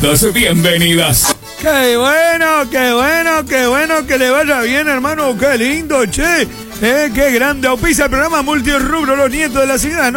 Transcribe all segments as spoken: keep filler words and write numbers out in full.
todas bienvenidas. Qué bueno, qué bueno, qué bueno que le vaya bien, hermano. Qué lindo, che. Eh, qué grande. Auspicia el programa multirrubro Los Nietos de la Señora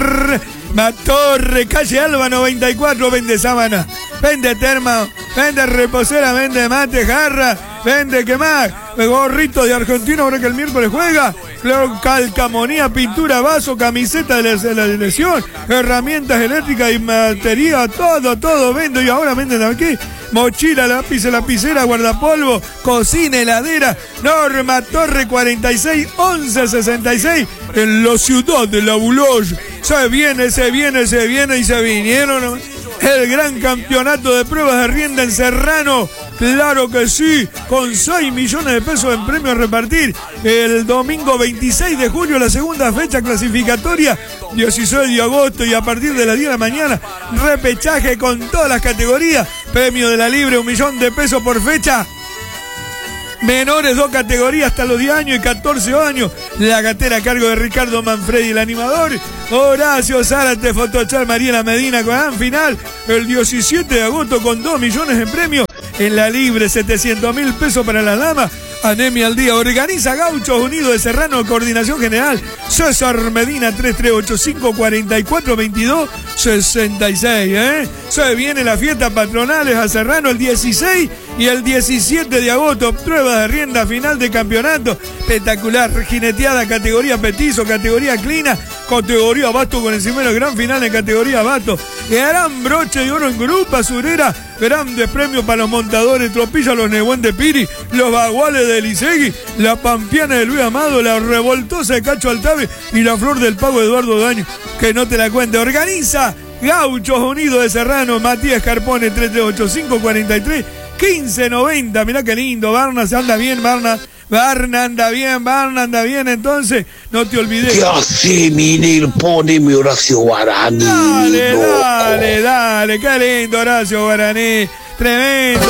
Norma Torre, calle Alba noventa y cuatro. Vende sábana, vende terma, vende reposera, vende mate, jarra, vende qué más, gorrito de argentino ahora que el miércoles juega, calcamonía, pintura, vaso, camiseta de la selección, herramientas eléctricas y batería, todo, todo vendo. Y ahora venden aquí mochila, lápiz, lapicera, guardapolvo, cocina, heladera. Norma Torre cuarenta y seis once sesenta y seis en la ciudad de La Boulogne. Se viene, se viene, se viene y se vinieron. El gran campeonato de pruebas de rienda en Serrano. Claro que sí, con seis millones de pesos en premios a repartir. El domingo veintiséis de julio, la segunda fecha clasificatoria, dieciséis de agosto, y a partir de las diez de la mañana, repechaje con todas las categorías. Premio de la libre, un millón de pesos por fecha. Menores, dos categorías hasta los diez años y catorce años. La gatera a cargo de Ricardo Manfredi, el animador. Horacio Zárate, Fotochar, Mariela Medina, gran final el diecisiete de agosto con dos millones en premios. En la libre, setecientos mil pesos para las damas. Anemia al día. Organiza Gauchos Unidos de Serrano, coordinación general César Medina, tres tres ocho cinco, cuatro cuatro, veintidós sesenta y seis. ¿eh? Se viene la fiesta patronales a Serrano el dieciséis y el diecisiete de agosto. Prueba de rienda final de campeonato. Espectacular. Jineteada, categoría petizo, categoría clina, categoría basto con encimero. Gran final en categoría basto. Gran broche de oro en grupa surera. Grandes premios para los montadores. Tropilla los Nehuén de Piri, los baguales de Lisegui, la pampiana de Luis Amado, la revoltosa de Cacho Altave y la flor del pago de Eduardo Daño. Que no te la cuente. Organiza Gauchos Unidos de Serrano, Matías Carpone, tres tres ocho cinco, cuatro tres, quince noventa. Mirá qué lindo. Barna se anda bien, Barna. Barna anda bien, Barna anda bien. Entonces, no te olvides. ¿Qué hace, Minil? Poneme Horacio Guaraní. Dale, loco. dale, dale. Qué lindo, Horacio Guaraní. Tremendo.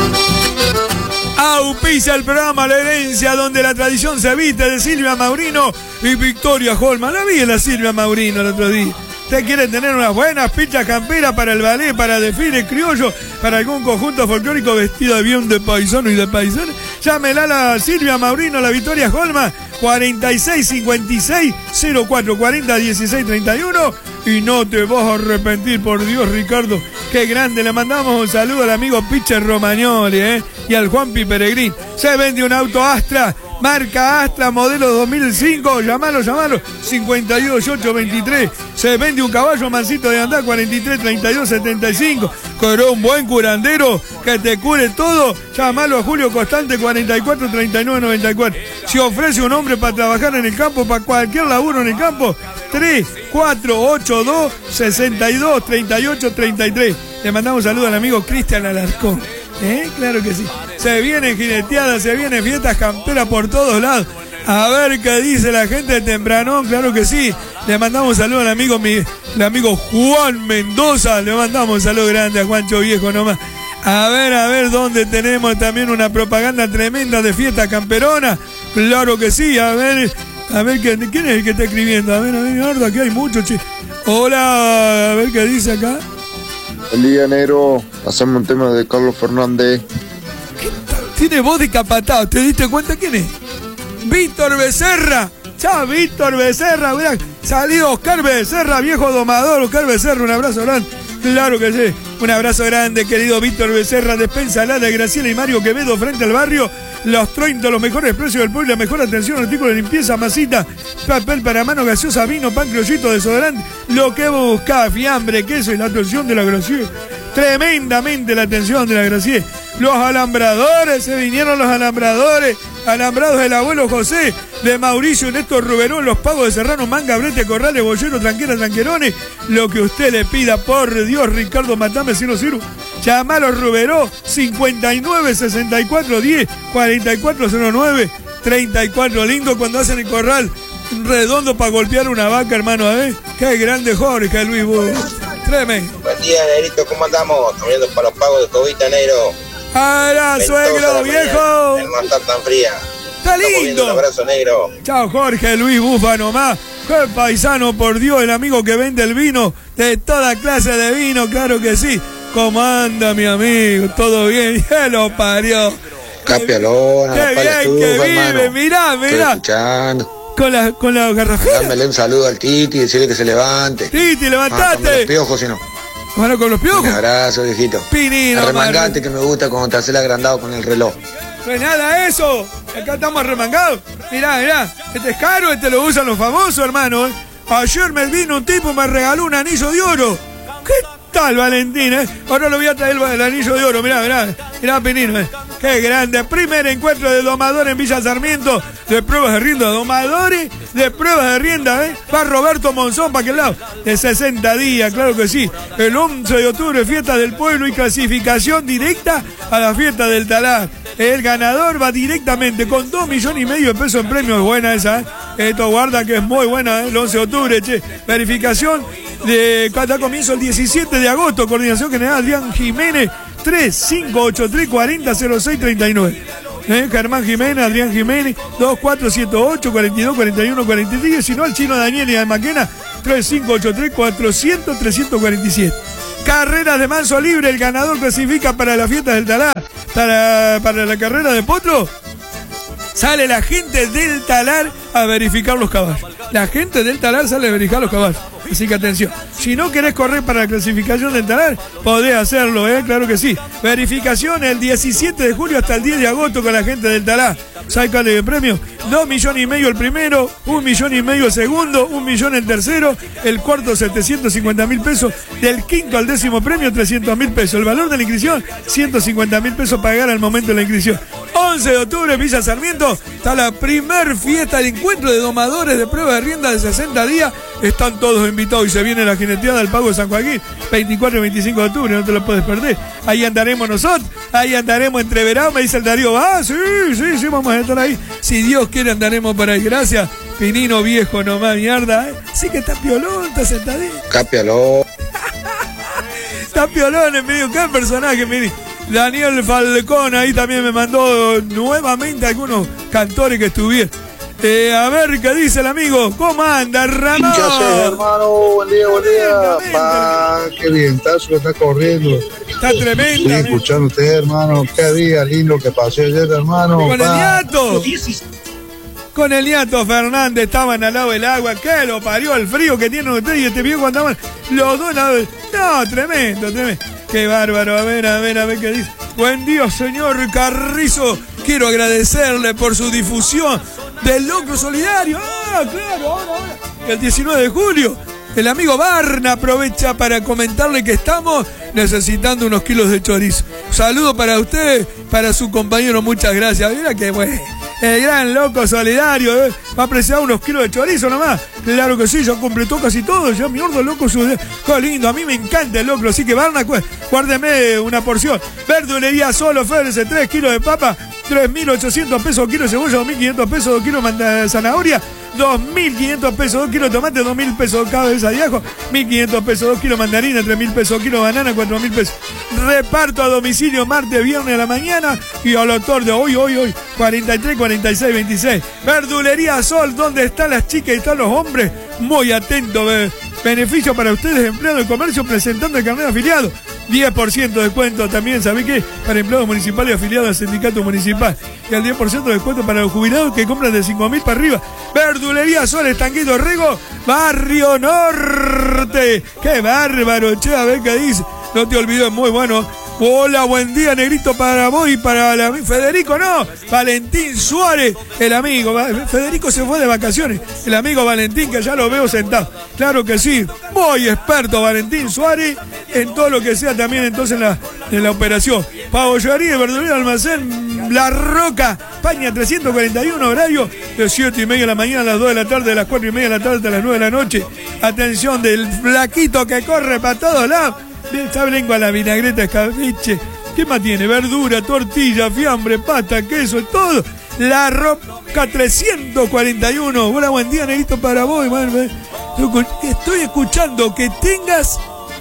Auspicia el programa La Herencia, donde la tradición se viste, de Silvia Maurino y Victoria Holman. La vi en la Silvia Maurino el otro día. ¿Usted quiere tener unas buenas pichas camperas para el ballet, para desfile criollo, para algún conjunto folclórico vestido bien de paisano y de paisana? Llámela a la Silvia Maurino, la Victoria Holman, cuarenta y seis cincuenta y seis, cero cuatro cuarenta, dieciséis treinta y uno, y no te vas a arrepentir, por Dios, Ricardo. Qué grande. Le mandamos un saludo al amigo Piche Romagnoli, ¿eh? y al Juanpi Peregrín. Se vende un auto Astra, marca Astra, modelo dos mil cinco, llamalo, llamalo, cincuenta y ocho ochocientos veintitrés. Se vende un caballo mansito de andar, cuarenta y tres treinta y dos setenta y cinco. Con un buen curandero que te cure todo, llamalo a Julio Constante, cuarenta y cuatro treinta y nueve noventa y cuatro. Si ofrece un hombre para trabajar en el campo, para cualquier laburo en el campo, tres cuatro ocho dos, sesenta y dos treinta y ocho treinta y tres. Le mandamos un saludo al amigo Cristian Alarcón. ¿Eh? Claro que sí. Se vienen jineteadas, se vienen fiestas camperas por todos lados. A ver qué dice la gente de Tempranón. Claro que sí. Le mandamos un saludo al amigo, mi, el amigo Juan Mendoza. Le mandamos un saludo grande a Juancho Viejo nomás. A ver, a ver, ¿dónde tenemos también una propaganda tremenda de fiesta camperona? Claro que sí. A ver, a ver, ¿quién, quién es el que está escribiendo? A ver, a ver, Arda, aquí hay mucho, che. Hola, a ver qué dice acá. El día negro, hacemos un tema de Carlos Fernández. ¿Qué tal? Tiene voz de capataz, ¿te diste cuenta quién es? Víctor Becerra. Chao, Víctor Becerra. Mirá, salió Oscar Becerra, viejo domador. Oscar Becerra, un abrazo grande. Claro que sí. Un abrazo grande, querido Víctor Becerra. Despensa la de Graciela y Mario Quevedo, frente al barrio. Los treinta, los mejores precios del pueblo, la mejor atención, artículos de limpieza, masita, papel para mano, gaseosa, vino, pan criollito, desodorante, lo que vos buscás, fiambre, queso y la atención de la Graciela. Tremendamente la atención de la Graciela. Los alambradores, se vinieron los alambradores, alambrados del abuelo José, de Mauricio Néstor Ruberón, los pagos de Serrano, Manga, Brete, Corrales, Bollero, Tranquera, Tranquerones, lo que usted le pida, por Dios, Ricardo, matame si no sirvo. Llamalo Ruberó, cincuenta y nueve, sesenta y cuatro, diez, cuarenta y cuatro, cero nueve, treinta y cuatro. Lindo cuando hacen el corral redondo para golpear una vaca, hermano, ¿eh? Qué grande Jorge Luis Bú. Tremendo. Buen día, Negrito, ¿cómo andamos? Estamos para los pagos de Cobita, negro. ¡Hala, suegro, viejo! No está tan fría. ¡Está lindo! Un abrazo, negro. Chao, Jorge Luis Bufa nomás. ¡Qué paisano, por Dios! El amigo que vende el vino, de toda clase de vino, claro que sí. ¿Cómo anda, mi amigo? ¿Todo bien? Ya lo parió. Capialona, qué bien que vive, mirá, mirá. Con la, con la garrafera. Dámele un saludo al Titi y decirle que se levante. Titi, levantate. Con los piojos, si no. Bueno, con los piojos. Un abrazo, viejito. Pinino, arremangate, que me gusta cuando te haces el agrandado con el reloj. No es nada eso. Acá estamos arremangados. Mirá, mirá. Este es caro, este lo usan los famosos, hermano. Ayer me vino un tipo y me regaló un anillo de oro. ¿Qué tal, Valentín? Eh? Ahora lo voy a traer el anillo de oro. Mirá, mirá. Mirá, Pinino. Eh. Qué grande. Primer encuentro de domadores en Villa Sarmiento. De pruebas de rienda. Domadores de pruebas de rienda. ¿eh? Va Roberto Monzón para aquel lado. De sesenta días, claro que sí. El once de octubre, fiesta del pueblo y clasificación directa a la fiesta del Talar. El ganador va directamente con dos millones y medio de pesos en premios. Buena esa, ¿eh? Esto guarda que es muy buena, ¿eh? El once de octubre, che. Verificación de cada comienzo el diecisiete de agosto. Coordinación General Adrián Jiménez. tres cinco ocho tres cuatro cero cero seis tres nueve. ¿Eh? Germán Jiménez, Adrián Jiménez, dos cuatro siete ocho, cuarenta y dos, cuarenta y uno, cuarenta y tres. Si no, el chino Daniel y de Maquena, tres cinco ocho tres, cuatrocientos, trescientos cuarenta y siete. Carreras de manso libre, el ganador clasifica para la fiesta del Talar. Para, para la carrera de potro, sale la gente del Talar a verificar los caballos. La gente del Talar sale a verificar los caballos. Así que atención, si no querés correr para la clasificación del Talar, podés hacerlo, ¿eh? Claro que sí. Verificación el diecisiete de julio hasta el diez de agosto con la gente del Talar. ¿Sabes cuál es el premio? Dos millones y medio el primero, un millón y medio el segundo, un millón el tercero, el cuarto setecientos cincuenta mil pesos, del quinto al décimo premio trescientos mil pesos. El valor de la inscripción, ciento cincuenta mil pesos pagar al momento de la inscripción. once de octubre, Villa Sarmiento, está la primer fiesta de encuentro de domadores de prueba de rienda de sesenta días. Están todos invitados y se viene la jineteada del Pago de San Joaquín, veinticuatro y veinticinco de octubre, no te lo puedes perder. Ahí andaremos nosotros, ahí andaremos entreverados, me dice el Darío. Ah, sí, sí, sí, vamos a estar ahí. Si Dios quiere andaremos por ahí. Gracias, Pinino viejo nomás, mierda. ¿eh? Sí que está piolón, está sentadito. Capialón. Está piolón, me dijo, qué personaje, mire. Daniel Falcón ahí también me mandó nuevamente algunos cantores que estuvieron. Eh, a ver qué dice el amigo. ¿Cómo anda, Ramón? ¿Qué haces, hermano? Buen día, buen día. Pa, qué vientazo que está corriendo. Está tremendo. Estoy escuchando usted, hermano. Qué día lindo que pasé ayer, hermano. Con pa. el ñato. Con el ñato Fernández estaban al lado del agua. Que lo parió el frío que tienen ustedes y este viejo andaban los dos. No, tremendo, tremendo. Qué bárbaro. A ver, a ver, a ver qué dice. Buen día, señor Carrizo. Quiero agradecerle por su difusión del locro solidario. Ah, claro, ahora, ahora. El diecinueve de julio, el amigo Barna aprovecha para comentarle que estamos necesitando unos kilos de chorizo. Saludo para usted, para su compañero, muchas gracias. Mira que bueno. El gran loco solidario, ¿eh? Va a apreciar unos kilos de chorizo nomás. Claro que sí, ya completó casi todo. Ya mi ordo loco solidario. Qué lindo, a mí me encanta el locro. Así que Barna, guárdeme una porción. Verdulería Solo, ofrece tres kilos de papa, tres mil ochocientos pesos kilo de cebolla, dos mil quinientos pesos dos kilos de zanahoria, dos mil quinientos pesos dos kilos de tomate, dos mil pesos cabeza de ajo, mil quinientos pesos dos kilos de mandarina, tres mil pesos kilo de banana, cuatro mil pesos. Reparto a domicilio martes, viernes a la mañana y al autor de hoy, hoy, hoy, cuarenta y tres, cuarenta y seis, veintiséis. Verdulería Sol, donde están las chicas y están los hombres. Muy atento, eh. Beneficio para ustedes, empleados de comercio, presentando el carnet de afiliado. diez por ciento de descuento también, ¿sabés qué? Para empleados municipales y afiliados al sindicato municipal. Y al diez por ciento de descuento para los jubilados que compran de cinco mil para arriba. Verdulería Sol, Estanquito Rego, Barrio Norte. ¡Qué bárbaro! Che, a ver qué dice. No te olvides, muy bueno. Hola, buen día, negrito, para vos y para la, Federico, no, Valentín Suárez, el amigo. Federico se fue de vacaciones, el amigo Valentín, que ya lo veo sentado. Claro que sí, muy experto Valentín Suárez en todo lo que sea también entonces en la, en la operación. Pabollería, verdulería, almacén La Roca, España trescientos cuarenta y uno, horario de siete y media de la mañana a las dos de la tarde, de las cuatro y media de la tarde hasta las nueve de la noche. Atención del flaquito que corre para todos lados. Esta lengua, la vinagreta, escabeche. ¿Qué más tiene? Verdura, tortilla, fiambre, pasta, queso, todo. La Roca trescientos cuarenta y uno. Hola, buen día, negrito, para vos. Estoy escuchando que tengas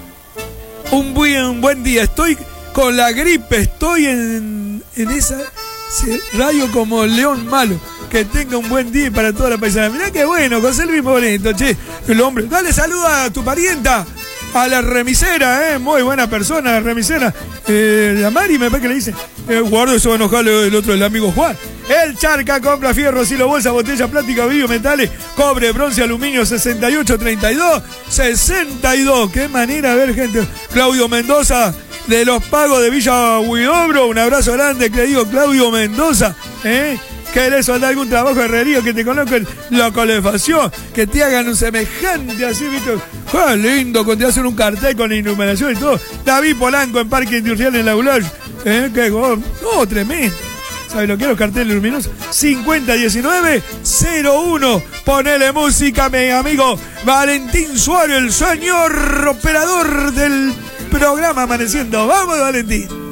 un buen, buen día. Estoy con la gripe. Estoy en, en esa radio como león malo. Que tenga un buen día para toda la paisana. Mirá qué bueno, José Luis Moreno, che. El hombre. Dale saludo a tu parienta. A la remisera, ¿eh? Muy buena persona, la remisera. Eh, la Mari me parece que le dice. Eh, guardo eso, va a enojar el otro, el amigo Juan. El Charca compra fierro, silo, bolsa, botella, plástica, vidrio, metales, cobre, bronce, aluminio, sesenta y ocho, treinta y dos, sesenta y dos. Qué manera de ver, gente. Claudio Mendoza, de los pagos de Villa Huidobro. Un abrazo grande, que le digo, Claudio Mendoza, ¿eh? ¿Querés soldar algún trabajo de herrería que te conozcan la calefacción? Que te hagan un semejante así, ¿viste? ¡Qué lindo! Cuando te hacen un cartel con iluminación y todo. David Polanco en Parque Industrial en La Ulage. ¿Eh? ¡Qué gol! ¡Oh, tremendo! ¿Sabes lo que es los carteles luminosos? cincuenta diecinueve cero uno. Ponele música, mi amigo Valentín Suárez, el señor operador del programa Amaneciendo. ¡Vamos, Valentín!